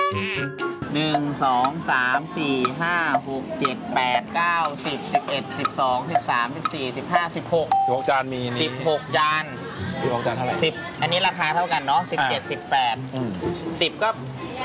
16 จานมีนี่ 16 จาน 16 จานเท่าไหร่ 10อันนี้ราคาเท่ากันเนาะ17 18 10ก็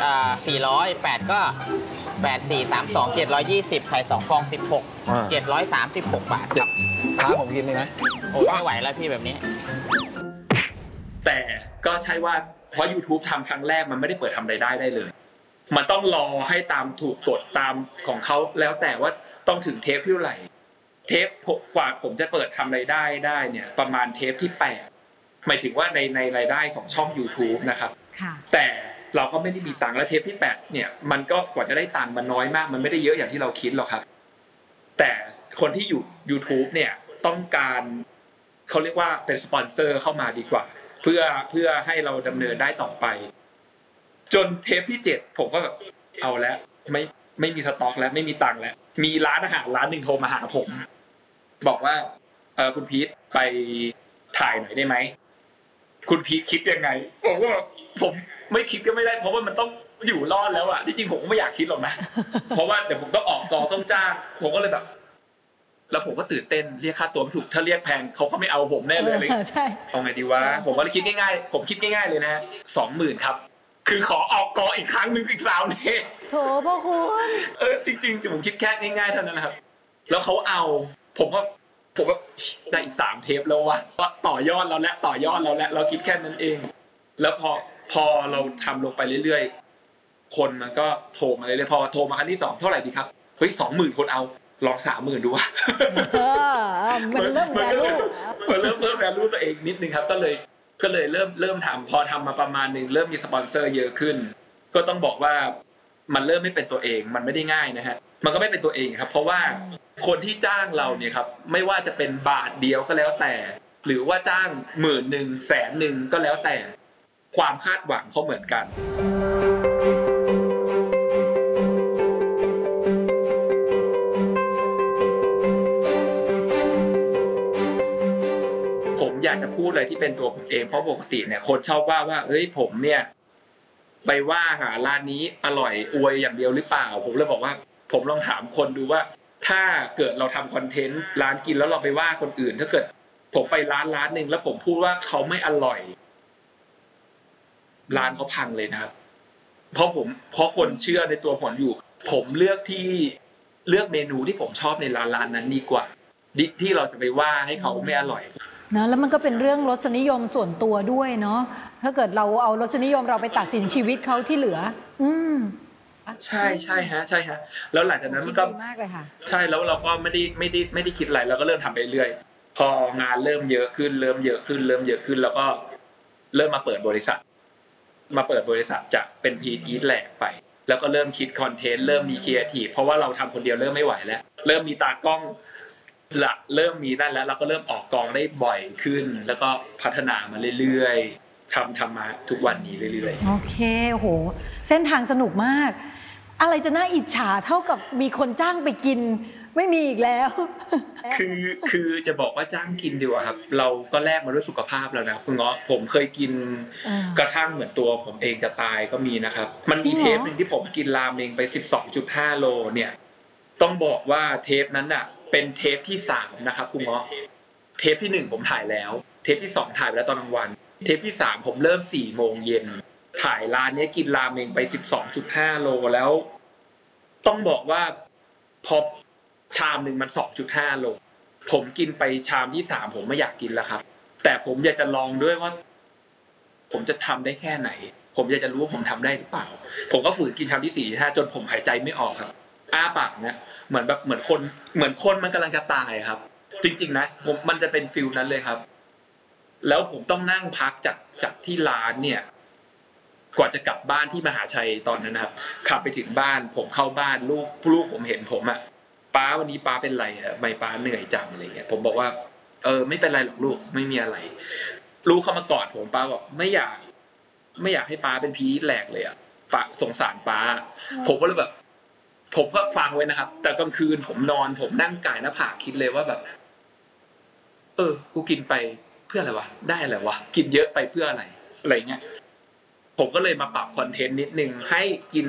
400 8ก็8 4 3 2 720ไข่2 ฟอง16 736 บาทครับท้าผมกินเลยไหมโอ้ไม่ไหวแล้วพี่แบบนี้แต่ก็ใช่ว่าเพราะ YouTube ทำครั้งแรกมันไม่ได้เปิดทำรายได้ได้เลยมันต้องรอให้ตามถูกกฎตามของเขาแล้วแต่ว่าต้องถึงเทปที่เท่าไหร่เทปกว่าผมจะเปิดทำรายได้ได้เนี่ยประมาณเทปที่8หมายถึงว่าในรายได้ของช่อง YouTube นะครับแต่เราก็ไม่ได้มีตังค์แล้วเทปที่8เนี่ยมันก็กว่าจะได้ตังค์มันน้อยมากมันไม่ได้เยอะอย่างที่เราคิดหรอกครับแต่คนที่อยู่ YouTube เนี่ยต้องการเขาเรียกว่าเป็นสปอนเซอร์เข้ามาดีกว่าเพื่อให้เราดำเนินได้ต่อไปจนเทปที่7ผมก็แบบเอาแล้วไม่มีสต็อกแล้วไม่มีตังค์แล้วมีร้านอาหารร้านนึงโทรมาหาผมบอกว่าคุณพีทไปถ่ายหน่อยได้ไหมคุณพีทคิดยังไงผมไม่คิดก็ไม่ได้เพราะว่ามันต้องอยู่รอดแล้วอะที่จริงผมก็ไม่อยากคิดหรอกนะเพราะว่าเดี๋ยวผมต้องออกกองต้องจ้างผมก็เลยแบบแล้วผมก็ตื่นเต้นเรียกค่าตัวไม่ถูกถ้าเรียกแพงเขาก็ไม่เอาผมแน่เลยเอาไงดีวะผมก็เลยคิดง่ายๆผมคิดง่ายๆเลยนะ 20,000 ครับคือขอออกกองอีกครั้งนึงอีก3 เดือนโถพ่อคุณจริงๆผมคิดแค่ง่ายๆเท่านั้นนะครับแล้วเขาเอาผมก็ได้อีก3 เทปแล้ววะต่อยอดเราแล้วเราคิดแค่นั้นเองแล้วพอเราทำลงไปเรื่อยๆคนมันก็โทรมาเรื่อยๆพอโทรมาครั้งที่2เท่าไหร่ดีครับเฮ้ย 20,000 คนเอาลอง 30,000 ดูวะมันเริ่มแวลูตัวเองนิดนึงครับก็เลยเริ่มทำพอทำมาประมาณนึงเริ่มมีสปอนเซอร์เยอะขึ้นก็ต้องบอกว่ามันเริ่มไม่เป็นตัวเองมันไม่ได้ง่ายนะฮะมันก็ไม่เป็นตัวเองครับเพราะว่าคนที่จ้างเราเนี่ยครับไม่ว่าจะเป็นบาทเดียวก็แล้วแต่หรือว่าจ้าง10,000 100,000ก็แล้วแต่ความคาดหวังเขาเหมือนกันผมอยากจะพูดอะไรที่เป็นตัวผมเองเพราะปกติเนี่ยคนชอบว่าเฮ้ยผมเนี่ยไปว่าหาร้านนี้อร่อยอวยอย่างเดียวหรือเปล่าผมเลยบอกว่าผมลองถามคนดูว่าถ้าเกิดเราทำคอนเทนต์ร้านกินแล้วเราไปว่าคนอื่นถ้าเกิดผมไปร้านนึงแล้วผมพูดว่าเขาไม่อร่อยร้านเขาพังเลยนะครับเพราะคนเชื่อในตัวผมอยู่ผมเลือกเมนูที่ผมชอบในร้านนั้นดีกว่าที่เราจะไปว่าให้เขาไม่อร่อยนะแล้วมันก็เป็นเรื่องรสนิยมส่วนตัวด้วยเนาะถ้าเกิดเราเอารสนิยมเราไปตัดสินชีวิตเขาที่เหลือใช่ฮะแล้วหลังจากนั้นมันก็มากเลยค่ะใช่แล้วเราก็ไม่ได้คิดอะไรเราก็เริ่มทำไปเรื่อยพองานเริ่มเยอะขึ้นแล้วก็เริ่มมาเปิดบริษัทจะเป็นพีทอีทแหลกไปแล้วก็เริ่มคิดคอนเทนต์เริ่มมีครีเอทีฟเพราะว่าเราทำคนเดียวเริ่มไม่ไหวแล้วเริ่มมีตากล้องเริ่มมีนั่นแล้วเราก็เริ่มออกกองได้บ่อยขึ้นแล้วก็พัฒนามาเรื่อยๆทำมาทุกวันนี้เรื่อยๆโอเคโหเส้นทางสนุกมากอะไรจะน่าอิจฉาเท่ากับมีคนจ้างไปกินไม่มีอีกแล้วคือจะบอกว่าจ้างกินดีกว่าครับเราก็แลกมาด้วยสุขภาพแล้วนะคุณเงาะผมเคยกินกระทั่งเหมือนตัวผมเองจะตายก็มีนะครับมันมีเทปนึงที่ผมกินราเมงไป 12.5 โลเนี่ยต้องบอกว่าเทปนั้นน่ะเป็นเทปที่3นะครับคุณเงาะเทปที่1ผมถ่ายแล้วเทปที่2ถ่ายไปแล้วตอนกลางวันเทปที่3ผมเริ่ม 4 โมงเย็นถ่ายร้านนี้กินราเมงไป 12.5 โลแล้วต้องบอกว่าพอชามนึงมัน 2.5 โลผมกินไปชามที่3ผมไม่อยากกินแล้วครับแต่ผมอยากจะลองด้วยว่าผมจะทำได้แค่ไหนผมอยากจะรู้ว่าผมทำได้หรือเปล่าผมก็ฝืนกินชามที่4 5จนผมหายใจไม่ออกครับอ้าปากนะเหมือนคนมันกำลังจะตายครับจริงๆนะมันจะเป็นฟิลนั้นเลยครับแล้วผมต้องนั่งพักจากที่ร้านเนี่ยกว่าจะกลับบ้านที่มหาชัยตอนนั้นนะครับขับไปถึงบ้านผมเข้าบ้านลูกผมเห็นผมป้าวันนี้ป้าเป็นไรไม่ป้าเหนื่อยจังอะไรเงี้ยผมบอกว่าไม่เป็นไรหรอกลูกไม่มีอะไรลูกเข้ามากอดผมป้าบอกไม่อยากให้ป้าเป็นพีทแหลกเลยป้าสงสารป้าผมก็เลยแบบผมก็ฟังไว้นะครับแต่กลางคืนผมนอนผมนั่งก่ายหน้าผากคิดเลยว่าแบบกูกินไปเพื่ออะไรวะได้อะไรวะกินเยอะไปเพื่ออะไรเงี้ยผมก็เลยมาปรับคอนเทนต์นิดนึงให้กิน